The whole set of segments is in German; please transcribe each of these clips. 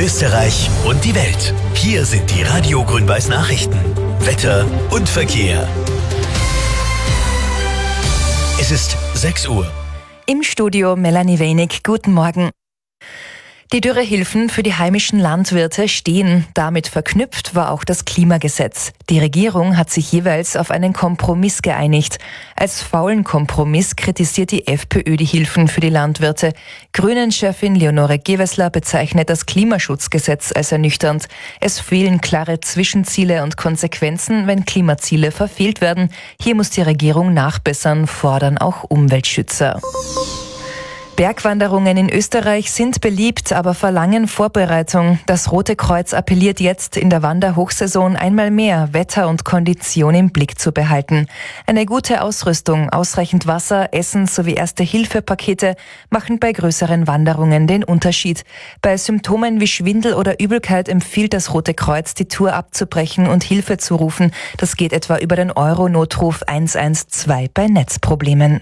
Österreich und die Welt. Hier sind die Radio Grün-Weiß Nachrichten. Wetter und Verkehr. Es ist 6 Uhr. Im Studio Melanie Wenig. Guten Morgen. Die Dürrehilfen für die heimischen Landwirte stehen. Damit verknüpft war auch das Klimagesetz. Die Regierung hat sich jeweils auf einen Kompromiss geeinigt. Als faulen Kompromiss kritisiert die FPÖ die Hilfen für die Landwirte. Grünen-Chefin Leonore Gewessler bezeichnet das Klimaschutzgesetz als ernüchternd. Es fehlen klare Zwischenziele und Konsequenzen, wenn Klimaziele verfehlt werden. Hier muss die Regierung nachbessern, fordern auch Umweltschützer. Bergwanderungen in Österreich sind beliebt, aber verlangen Vorbereitung. Das Rote Kreuz appelliert jetzt in der Wanderhochsaison einmal mehr, Wetter und Kondition im Blick zu behalten. Eine gute Ausrüstung, ausreichend Wasser, Essen sowie Erste-Hilfe-Pakete machen bei größeren Wanderungen den Unterschied. Bei Symptomen wie Schwindel oder Übelkeit empfiehlt das Rote Kreuz, die Tour abzubrechen und Hilfe zu rufen. Das geht etwa über den Euro-Notruf 112 bei Netzproblemen.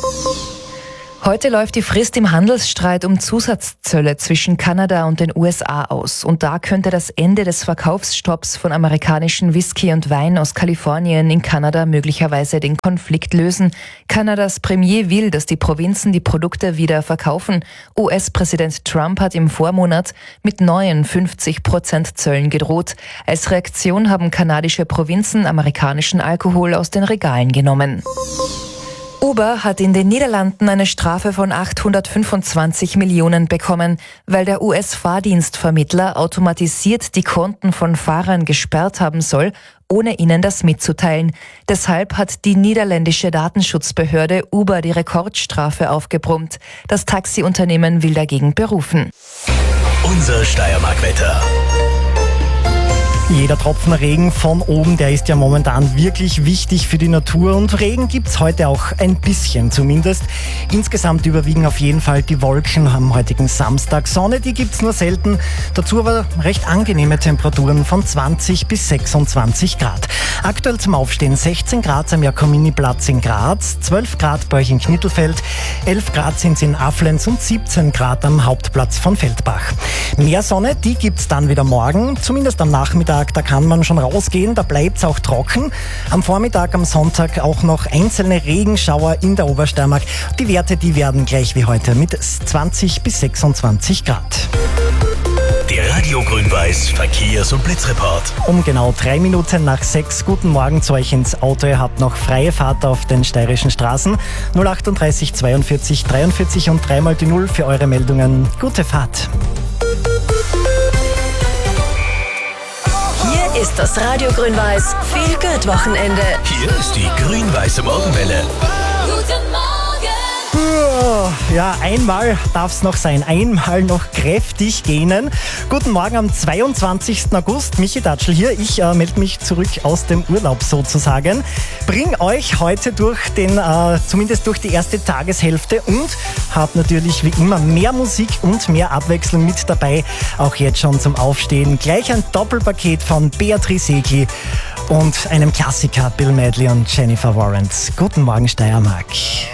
Heute läuft die Frist im Handelsstreit um Zusatzzölle zwischen Kanada und den USA aus. Und da könnte das Ende des Verkaufsstopps von amerikanischen Whisky und Wein aus Kalifornien in Kanada möglicherweise den Konflikt lösen. Kanadas Premier will, dass die Provinzen die Produkte wieder verkaufen. US-Präsident Trump hat im Vormonat mit neuen 50% Zöllen gedroht. Als Reaktion haben kanadische Provinzen amerikanischen Alkohol aus den Regalen genommen. Uber hat in den Niederlanden eine Strafe von 825 Millionen bekommen, weil der US-Fahrdienstvermittler automatisiert die Konten von Fahrern gesperrt haben soll, ohne ihnen das mitzuteilen. Deshalb hat die niederländische Datenschutzbehörde Uber die Rekordstrafe aufgebrummt. Das Taxiunternehmen will dagegen berufen. Unser Steiermark-Wetter. Jeder Tropfen Regen von oben, der ist ja momentan wirklich wichtig für die Natur und Regen gibt's heute auch ein bisschen zumindest. Insgesamt überwiegen auf jeden Fall die Wolken am heutigen Samstag. Sonne, die gibt's nur selten, dazu aber recht angenehme Temperaturen von 20 bis 26 Grad. Aktuell zum Aufstehen 16 Grad am Jakominiplatz in Graz, 12 Grad bei euch in Knittelfeld, 11 Grad sind's in Aflenz und 17 Grad am Hauptplatz von Feldbach. Mehr Sonne, die gibt's dann wieder morgen, zumindest am Nachmittag. Da kann man schon rausgehen, da bleibt's auch trocken. Am Vormittag, am Sonntag auch noch einzelne Regenschauer in der Obersteiermark. Die Werte, die werden gleich wie heute mit 20 bis 26 Grad. Der Radio Grün-Weiß Verkehrs- und Blitzreport. Um genau 3 Minuten nach 6. Guten Morgen zu euch ins Auto. Ihr habt noch freie Fahrt auf den steirischen Straßen. 038 42 43 und 3 mal die 0 für eure Meldungen. Gute Fahrt. Hier ist das Radio Grün-Weiß Feel-Good-Wochenende. Hier ist die grün-weiße Morgenwelle. Guten Morgen! Ja, einmal darf's noch sein. Einmal noch kräftig gähnen. Guten Morgen am 22. August. Michi Datschl hier. Ich melde mich zurück aus dem Urlaub sozusagen. Bring euch heute durch zumindest durch die erste Tageshälfte und habt natürlich wie immer mehr Musik und mehr Abwechslung mit dabei. Auch jetzt schon zum Aufstehen. Gleich ein Doppelpaket von Beatrice Egli und einem Klassiker Bill Medley und Jennifer Warrens. Guten Morgen Steiermark.